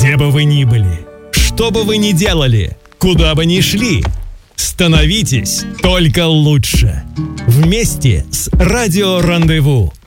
Где бы вы ни были, что бы вы ни делали, куда бы ни шли, становитесь только лучше. Вместе с Радио Рандеву.